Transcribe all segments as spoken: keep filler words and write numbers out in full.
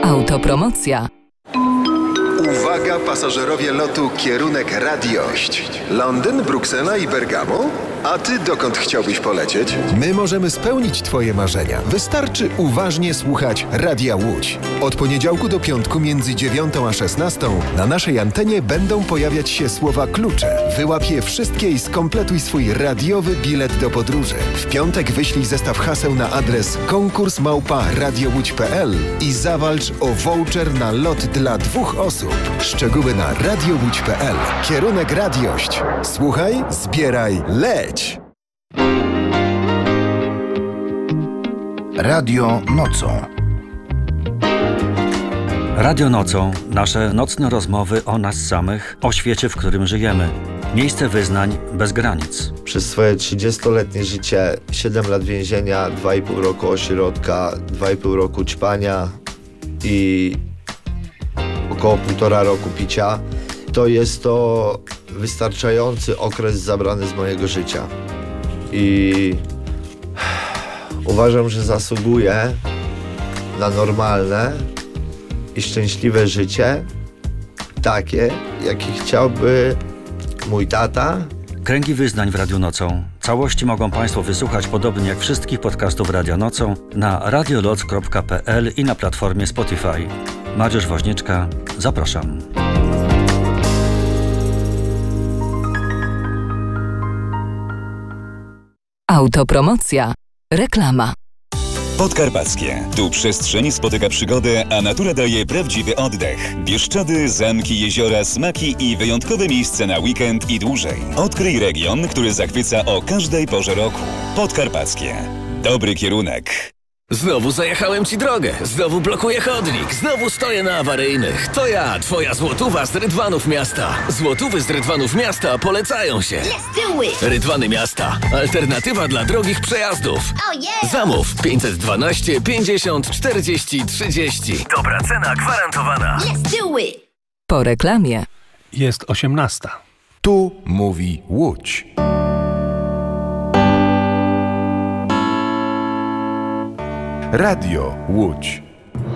Autopromocja. Uwaga pasażerowie lotu kierunek Radiość. Londyn, Bruksela i Bergamo? A ty dokąd chciałbyś polecieć? My możemy spełnić twoje marzenia. Wystarczy uważnie słuchać Radia Łódź. Od poniedziałku do piątku między dziewiątą a szesnastą na naszej antenie będą pojawiać się słowa klucze. Wyłap je wszystkie i skompletuj swój radiowy bilet do podróży. W piątek wyślij zestaw haseł na adres konkurs małpa radiołódź kropka p l i zawalcz o voucher na lot dla dwóch osób. Szczegóły na radiołódź kropka p l. Kierunek Radiość. Słuchaj, zbieraj, leć! Radio nocą. Radio nocą. Nasze nocne rozmowy o nas samych, o świecie, w którym żyjemy. Miejsce wyznań bez granic. Przez swoje trzydziestoletnie życie, siedem lat więzienia, dwa i pół roku ośrodka, dwa i pół roku ćpania i około półtora roku picia, to jest to wystarczający okres zabrany z mojego życia. I uważam, że zasługuję na normalne i szczęśliwe życie, takie, jakie chciałby mój tata. Kręgi wyznań w Radiu Nocą. Całości mogą Państwo wysłuchać, podobnie jak wszystkich podcastów Radia Nocą, na radioloc kropka p l i na platformie Spotify. Mariusz Woźniczka, zapraszam. Autopromocja. Reklama. Podkarpackie. Tu przestrzeń spotyka przygodę, a natura daje prawdziwy oddech. Bieszczady, zamki, jeziora, smaki i wyjątkowe miejsce na weekend i dłużej. Odkryj region, który zachwyca o każdej porze roku. Podkarpackie. Dobry kierunek. Znowu zajechałem ci drogę, znowu blokuję chodnik, znowu stoję na awaryjnych. To ja, twoja złotówa z Rydwanów Miasta. Złotówy z Rydwanów Miasta polecają się. Rydwany Miasta. Alternatywa dla drogich przejazdów. Zamów pięćset dwanaście pięćdziesiąt czterdzieści trzydzieści. Dobra cena gwarantowana. Po reklamie. Jest osiemnasta. Tu mówi Łódź. Radio Łódź.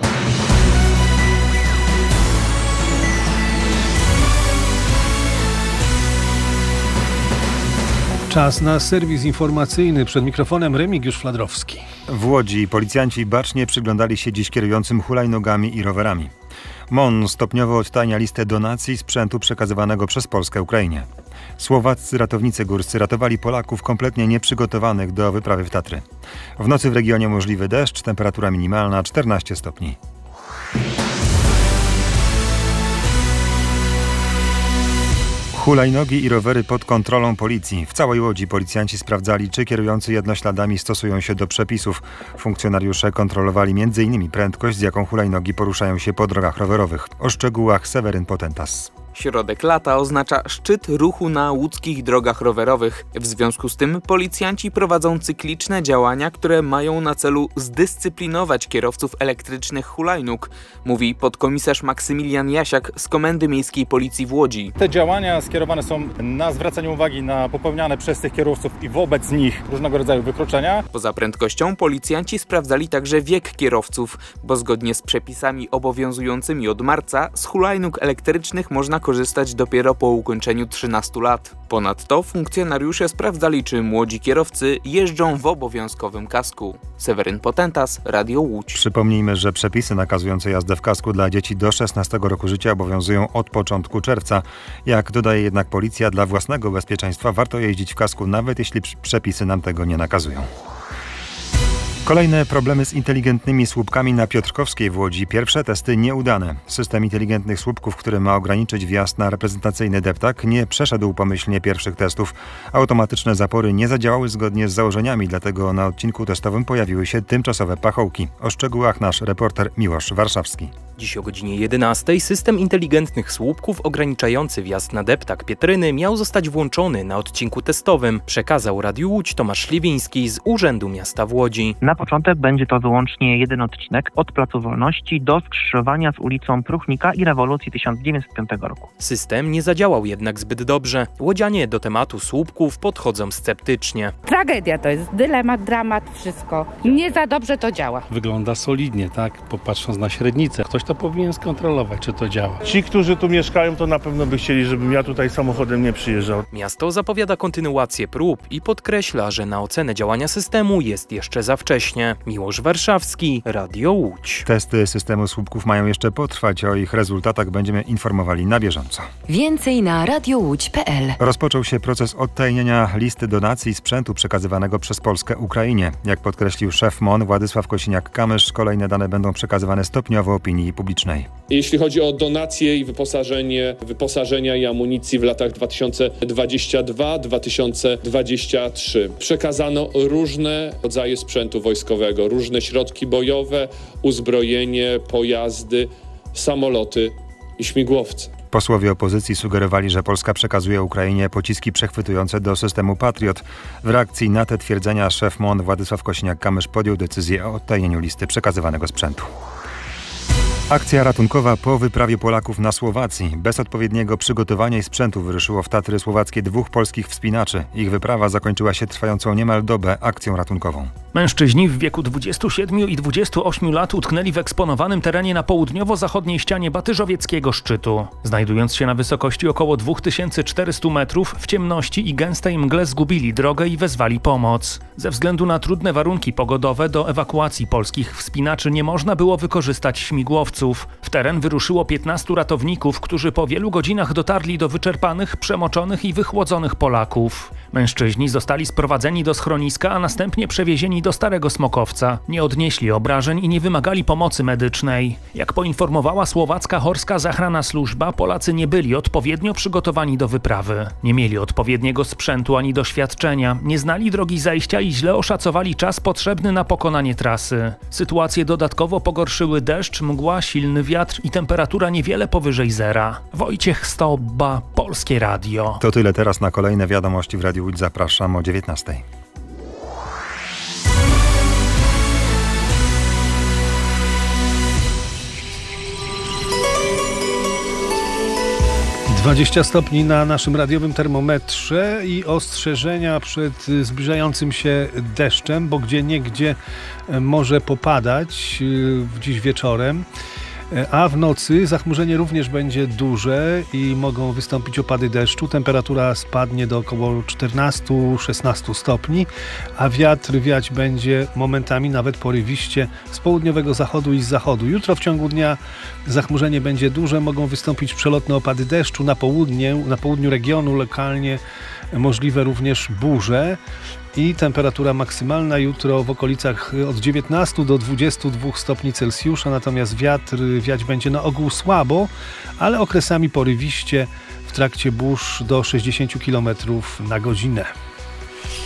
Czas na serwis informacyjny. Przed mikrofonem Remigiusz Fladrowski. W Łodzi policjanci bacznie przyglądali się dziś kierującym hulajnogami i rowerami. M O N stopniowo odtajnia listę donacji sprzętu przekazywanego przez Polskę Ukrainie. Słowaccy ratownicy górscy ratowali Polaków kompletnie nieprzygotowanych do wyprawy w Tatry. W nocy w regionie możliwy deszcz, temperatura minimalna czternaście stopni. Hulajnogi i rowery pod kontrolą policji. W całej Łodzi policjanci sprawdzali, czy kierujący jednośladami stosują się do przepisów. Funkcjonariusze kontrolowali między innymi prędkość, z jaką hulajnogi poruszają się po drogach rowerowych. O szczegółach Seweryn Potentas. Środek lata oznacza szczyt ruchu na łódzkich drogach rowerowych. W związku z tym policjanci prowadzą cykliczne działania, które mają na celu zdyscyplinować kierowców elektrycznych hulajnóg, mówi podkomisarz Maksymilian Jasiak z Komendy Miejskiej Policji w Łodzi. Te działania skierowane są na zwracanie uwagi na popełniane przez tych kierowców i wobec nich różnego rodzaju wykroczenia. Poza prędkością policjanci sprawdzali także wiek kierowców, bo zgodnie z przepisami obowiązującymi od marca z hulajnóg elektrycznych można korzystać dopiero po ukończeniu trzynastu lat. Ponadto funkcjonariusze sprawdzali, czy młodzi kierowcy jeżdżą w obowiązkowym kasku. Seweryn Potentas, Radio Łódź. Przypomnijmy, że przepisy nakazujące jazdę w kasku dla dzieci do szesnastego roku życia obowiązują od początku czerwca. Jak dodaje jednak policja, dla własnego bezpieczeństwa warto jeździć w kasku, nawet jeśli przepisy nam tego nie nakazują. Kolejne problemy z inteligentnymi słupkami na Piotrkowskiej w Łodzi. Pierwsze testy nieudane. System inteligentnych słupków, który ma ograniczyć wjazd na reprezentacyjny deptak, nie przeszedł pomyślnie pierwszych testów. Automatyczne zapory nie zadziałały zgodnie z założeniami, dlatego na odcinku testowym pojawiły się tymczasowe pachołki. O szczegółach nasz reporter Miłosz Warszawski. Dziś o godzinie jedenastej system inteligentnych słupków ograniczający wjazd na deptak Pietryny miał zostać włączony na odcinku testowym, przekazał Radiu Łódź Tomasz Śliwiński z Urzędu Miasta w Łodzi. Na początek będzie to wyłącznie jeden odcinek od Placu Wolności do skrzyżowania z ulicą Pruchnika i Rewolucji tysiąc dziewięćset piątego roku. System nie zadziałał jednak zbyt dobrze. Łodzianie do tematu słupków podchodzą sceptycznie. Tragedia to jest, dylemat, dramat, wszystko. Nie za dobrze to działa. Wygląda solidnie, tak? Popatrząc na średnicę. Ktoś to powinien skontrolować, czy to działa. Ci, którzy tu mieszkają, to na pewno by chcieli, żebym ja tutaj samochodem nie przyjeżdżał. Miasto zapowiada kontynuację prób i podkreśla, że na ocenę działania systemu jest jeszcze za wcześnie. Miłosz Warszawski, Radio Łódź. Testy systemu słupków mają jeszcze potrwać. O ich rezultatach będziemy informowali na bieżąco. Więcej na radiowódź kropka pe el. Rozpoczął się proces odtajnienia listy donacji sprzętu przekazywanego przez Polskę Ukrainie. Jak podkreślił szef M O N Władysław Kosiniak-Kamysz, kolejne dane będą przekazywane stopniowo opinii publicznej. Jeśli chodzi o donacje i wyposażenie, wyposażenia i amunicji w latach dwa tysiące dwudziestym drugim do dwa tysiące dwudziestego trzeciego, przekazano różne rodzaje sprzętu wojskowego, różne środki bojowe, uzbrojenie, pojazdy, samoloty i śmigłowce. Posłowie opozycji sugerowali, że Polska przekazuje Ukrainie pociski przechwytujące do systemu Patriot. W reakcji na te twierdzenia szef M O N Władysław Kosiniak-Kamysz podjął decyzję o odtajnieniu listy przekazywanego sprzętu. Akcja ratunkowa po wyprawie Polaków na Słowacji. Bez odpowiedniego przygotowania i sprzętu wyruszyło w Tatry Słowackie dwóch polskich wspinaczy. Ich wyprawa zakończyła się trwającą niemal dobę akcją ratunkową. Mężczyźni w wieku dwudziestu siedmiu i dwudziestu ośmiu lat utknęli w eksponowanym terenie na południowo-zachodniej ścianie Batyżowieckiego szczytu. Znajdując się na wysokości około dwa tysiące czterysta metrów, w ciemności i gęstej mgle zgubili drogę i wezwali pomoc. Ze względu na trudne warunki pogodowe do ewakuacji polskich wspinaczy nie można było wykorzystać śmigłowców. W teren wyruszyło piętnastu ratowników, którzy po wielu godzinach dotarli do wyczerpanych, przemoczonych i wychłodzonych Polaków. Mężczyźni zostali sprowadzeni do schroniska, a następnie przewiezieni do Starego Smokowca. Nie odnieśli obrażeń i nie wymagali pomocy medycznej. Jak poinformowała słowacka Horska Zachrana Służba, Polacy nie byli odpowiednio przygotowani do wyprawy. Nie mieli odpowiedniego sprzętu ani doświadczenia, nie znali drogi zajścia i źle oszacowali czas potrzebny na pokonanie trasy. Sytuację dodatkowo pogorszyły deszcz, mgła, silny wiatr i temperatura niewiele powyżej zera. Wojciech Stobba, Polskie Radio. To tyle teraz. Na kolejne wiadomości w Radiu Łódź zapraszam o dziewiętnastej. dwadzieścia stopni na naszym radiowym termometrze i ostrzeżenia przed zbliżającym się deszczem, bo gdzieniegdzie może popadać dziś wieczorem. A w nocy zachmurzenie również będzie duże i mogą wystąpić opady deszczu. Temperatura spadnie do około czternastu do szesnastu stopni, a wiatr wiać będzie momentami nawet porywiście z południowego zachodu i z zachodu. Jutro w ciągu dnia zachmurzenie będzie duże, mogą wystąpić przelotne opady deszczu na południe, na południu regionu, lokalnie możliwe również burze. I temperatura maksymalna jutro w okolicach od dziewiętnastu do dwudziestu dwóch stopni Celsjusza, natomiast wiatr wiać będzie na ogół słabo, ale okresami porywiście w trakcie burz do sześćdziesięciu kilometrów na godzinę.